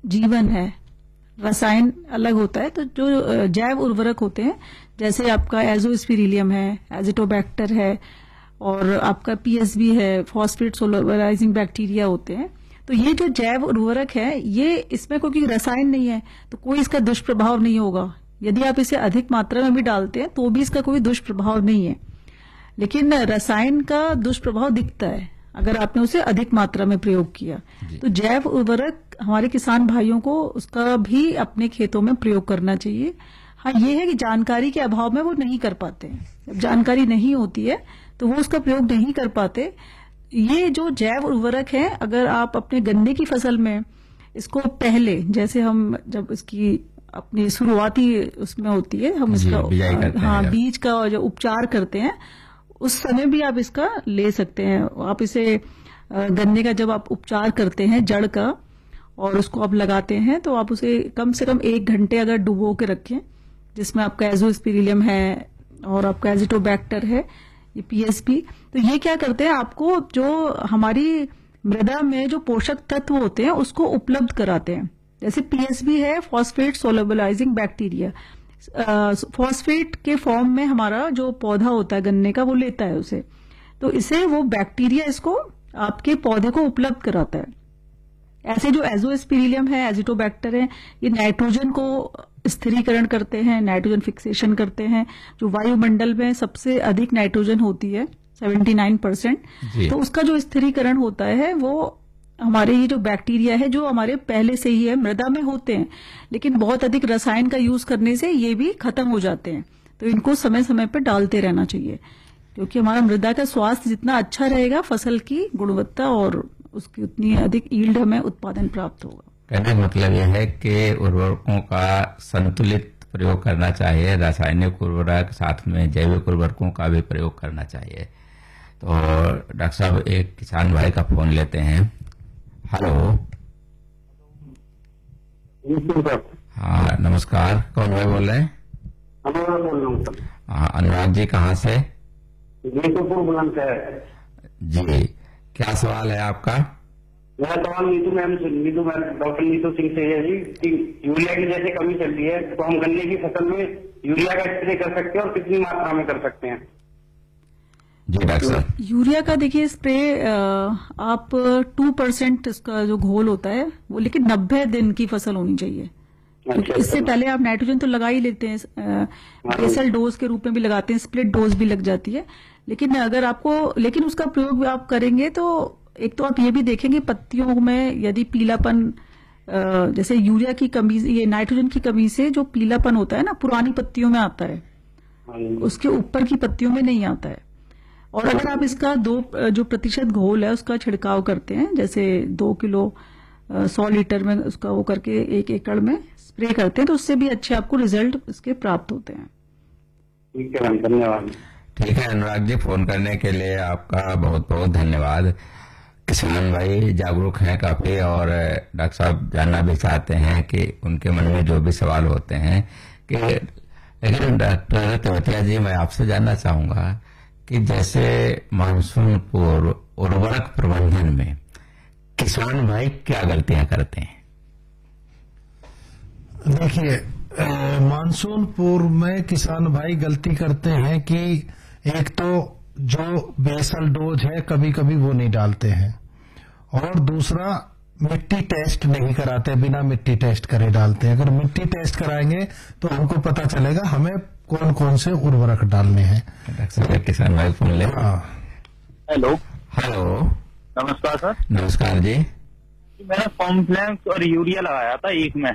जीवन है, रसायन अलग होता है। तो जो जैव उर्वरक होते हैं, जैसे आपका एजोस्पिरिलियम है, एजिटोबैक्टर है, और आपका पीएसबी है, फॉस्फेट सोलुबलाइजिंग बैक्टीरिया होते हैं। तो ये जो जैव उर्वरक है, ये इसमें कोई रसायन नहीं है तो कोई इसका दुष्प्रभाव नहीं होगा। यदि आप इसे अधिक मात्रा में भी डालते हैं तो भी इसका कोई दुष्प्रभाव नहीं है। लेकिन रसायन का दुष्प्रभाव दिखता है अगर आपने उसे अधिक मात्रा में प्रयोग किया। तो जैव उर्वरक हमारे किसान भाइयों को उसका भी अपने खेतों में प्रयोग करना चाहिए। हाँ, ये है कि जानकारी के अभाव में वो नहीं कर पाते हैं। जब जानकारी नहीं होती है तो वो उसका प्रयोग नहीं कर पाते। ये जो जैव उर्वरक है, अगर आप अपने गन्ने की फसल में इसको पहले, जैसे हम जब इसकी अपनी शुरुआती उसमें होती है, हम इसका बीज का जो उपचार करते हैं, उस समय भी आप इसका ले सकते हैं। आप इसे गन्ने का जब आप उपचार करते हैं जड़ का और उसको आप लगाते हैं, तो आप उसे कम से कम 1 घंटे अगर डुबो के रखें, जिसमें आपका एजोस्पिरिलियम है और आपका एजिटोबैक्टर है, ये पीएसबी। तो ये क्या करते हैं, आपको जो हमारी मृदा में जो पोषक तत्व होते हैं उसको उपलब्ध कराते हैं। जैसे पीएसबी है, फॉस्फेट सोलुबलाइजिंग बैक्टीरिया, फॉस्फेट के फॉर्म में हमारा जो पौधा होता है गन्ने का, वो लेता है उसे। तो इसे वो बैक्टीरिया इसको आपके पौधे को उपलब्ध कराता है। ऐसे जो एजोस्पिरिलियम है, एजिटोबैक्टर है, ये नाइट्रोजन को स्थिरीकरण करते हैं, नाइट्रोजन फिक्सेशन करते हैं। जो वायुमंडल में सबसे अधिक नाइट्रोजन होती है 79%, तो उसका जो स्थिरीकरण होता है वो हमारे ये जो बैक्टीरिया है, जो हमारे पहले से ही है मृदा में होते हैं, लेकिन बहुत अधिक रसायन का यूज करने से ये भी खत्म हो जाते हैं। तो इनको समय समय पर डालते रहना चाहिए, क्योंकि हमारा मृदा का स्वास्थ्य जितना अच्छा रहेगा, फसल की गुणवत्ता और उसकी उतनी अधिक यील्ड हमें उत्पादन प्राप्त होगा। कहने का मतलब यह है कि उर्वरकों का संतुलित प्रयोग करना चाहिए, रासायनिक उर्वरक साथ में जैविक उर्वरकों का भी प्रयोग करना चाहिए। तो डॉक्टर साहब, एक किसान भाई का फोन लेते हैं। हेलो। हाँ, नमस्कार। कौन भाई बोल रहे हैं? अनुराग बोल रहा हूँ सर। हाँ, अनुराग जी, कहाँ से? नीतूपुर बुलंदशहर जी, क्या सवाल है आपका? मेरा सवाल नीतू डॉक्टर नीतू सिंह से है जी कि यूरिया की जैसे कमी चल रही है, तो हम गन्ने की फसल में यूरिया का स्प्रे कर सकते हैं और कितनी मात्रा में कर सकते हैं? जी डॉक्टर साहब। यूरिया का देखिए स्प्रे आप 2% इसका जो घोल होता है वो, लेकिन 90 दिन की फसल होनी चाहिए। क्योंकि इससे पहले आप नाइट्रोजन तो लगा ही लेते हैं, बेसल डोज के रूप में भी लगाते हैं, स्प्लिट डोज भी लग जाती है। लेकिन अगर आपको, लेकिन उसका प्रयोग आप करेंगे तो एक तो आप ये भी देखेंगे पत्तियों में यदि पीलापन, जैसे यूरिया की कमी, ये नाइट्रोजन की कमी से जो पीलापन होता है ना, पुरानी पत्तियों में आता है, उसके ऊपर की पत्तियों में नहीं आता है। और अगर आप इसका 2% घोल है उसका छिड़काव करते हैं, जैसे 2 किलो 100 लीटर में उसका वो करके 1 एकड़ में स्प्रे करते हैं, तो उससे भी अच्छे आपको रिजल्ट इसके प्राप्त होते हैं। ठीक है मैम, धन्यवाद। ठीक है अनुराग जी, फोन करने के लिए आपका बहुत बहुत धन्यवाद। किसान भाई जागरूक हैं काफी, और डॉक्टर साहब जानना भी चाहते हैं कि उनके मन में जो भी सवाल होते हैं कि, लेकिन डॉक्टर तेवतिया जी, मैं आपसे जानना चाहूंगा कि जैसे मानसून पूर्व उर्वरक प्रबंधन में किसान भाई क्या गलतियां करते हैं? देखिए, मानसून पूर्व में किसान भाई गलती करते हैं कि एक तो जो बेसल डोज है कभी कभी वो नहीं डालते हैं, और दूसरा मिट्टी टेस्ट नहीं कराते, बिना मिट्टी टेस्ट करे डालते हैं। अगर मिट्टी टेस्ट कराएंगे तो हमको पता चलेगा हमें कौन कौन से उर्वरक डालने हैं। किसान भाई फोन ले। हेलो। हेलो, नमस्कार सर। नमस्कार जी। मैंने कॉम्प्लेक्स और यूरिया लगाया था एक में।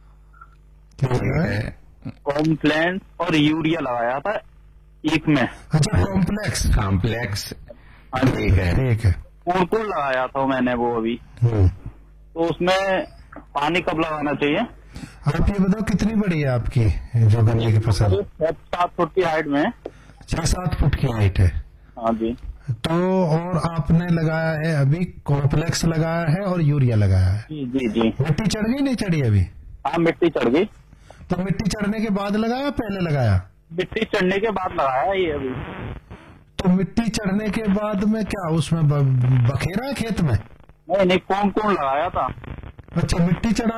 कॉम्प्लेक्स और यूरिया लगाया था एक में। अच्छा, कॉम्प्लेक्स। ठीक है। कोल लगाया था मैंने वो अभी। तो उसमें पानी कब लगाना चाहिए? आप ये बताओ कितनी बड़ी है आपकी जो गन्ने की फसल? 7 फुट की हाइट में। 6-7 फुट की हाइट है। हाँ जी। तो और आपने लगाया है अभी कॉम्प्लेक्स लगाया है और यूरिया लगाया है? जी। मिट्टी चढ़ गई नहीं चढ़ी अभी? हाँ, मिट्टी चढ़ गई। तो मिट्टी चढ़ने के बाद लगाया पहले लगाया? मिट्टी चढ़ने के बाद लगाया ये अभी। तो मिट्टी चढ़ने के बाद में क्या उसमें बखेरा है खेत में? नहीं, कौन लगाया था। अच्छा, मिट्टी चढ़ा